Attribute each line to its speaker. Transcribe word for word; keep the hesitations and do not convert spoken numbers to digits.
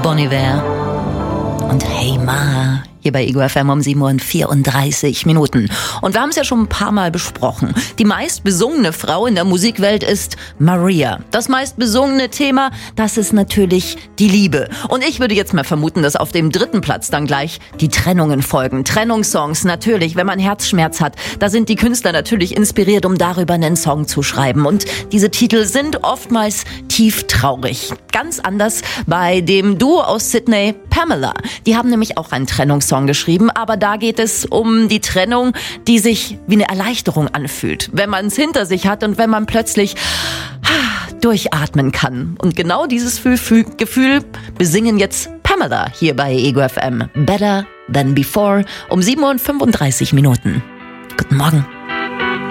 Speaker 1: Bon Iver und Hey Ma. Hier bei Ego F M um sieben Uhr und vierunddreißig Minuten. Und wir haben es ja schon ein paar Mal besprochen. Die meist besungene Frau in der Musikwelt ist Maria. Das meist besungene Thema, das ist natürlich die Liebe. Und ich würde jetzt mal vermuten, dass auf dem dritten Platz dann gleich die Trennungen folgen. Trennungssongs natürlich, wenn man Herzschmerz hat. Da sind die Künstler natürlich inspiriert, um darüber einen Song zu schreiben. Und diese Titel sind oftmals tief traurig. Ganz anders bei dem Duo aus Sydney, Pamela. Die haben nämlich auch einen Trennungssong geschrieben, aber da geht es um die Trennung, die sich wie eine Erleichterung anfühlt, wenn man es hinter sich hat und wenn man plötzlich durchatmen kann. Und genau dieses Gefühl besingen jetzt Pamela hier bei Ego F M. Better Than Before um sieben Uhr und fünfunddreißig Minuten. Guten Morgen.